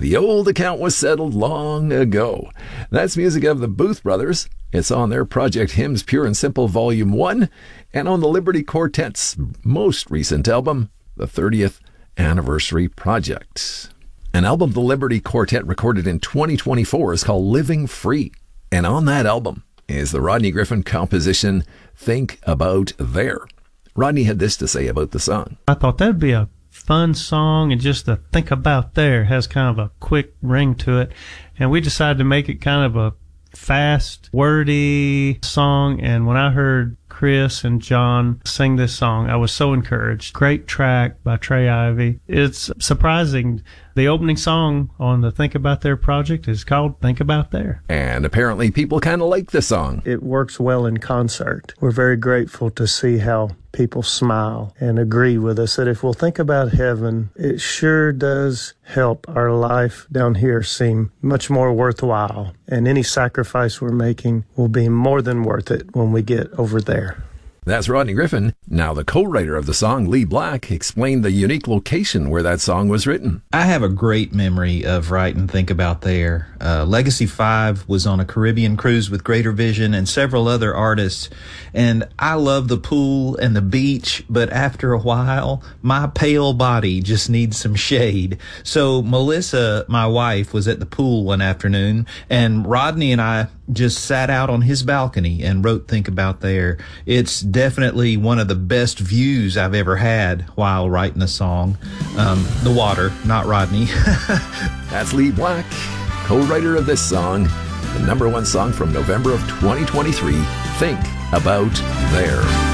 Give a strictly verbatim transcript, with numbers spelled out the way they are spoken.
The old account was settled long ago. That's music of the Booth Brothers. It's on their project Hymns Pure and Simple Volume one and on the Liberty Quartet's most recent album, the thirtieth Anniversary Project. An album the Liberty Quartet recorded in twenty twenty-four is called Living Free. And on that album is the Rodney Griffin composition, Think About There. Rodney had this to say about the song. I thought that'd be a fun song, and just the Think About There has kind of a quick ring to it. And we decided to make it kind of a fast, wordy song. And when I heard Chris and John sing this song, I was so encouraged. Great track by Trey Ivy. It's surprising. The opening song on the Think About There project is called Think About There. And apparently people kind of like the song. It works well in concert. We're very grateful to see how people smile and agree with us that if we'll think about heaven, it sure does help our life down here seem much more worthwhile. And any sacrifice we're making will be more than worth it when we get over there. That's Rodney Griffin. Now, the co-writer of the song, Lee Black, explained the unique location where that song was written. I have a great memory of writing Think About There. Uh, Legacy five was on a Caribbean cruise with Greater Vision and several other artists, and I love the pool and the beach, but after a while, my pale body just needs some shade. So Melissa, my wife, was at the pool one afternoon, and Rodney and I just sat out on his balcony and wrote Think About There. It's definitely one of the best views I've ever had while writing a song. Um, the water, not Rodney. That's Lee Black, co-writer of this song, the number one song from November of twenty twenty-three, Think About There.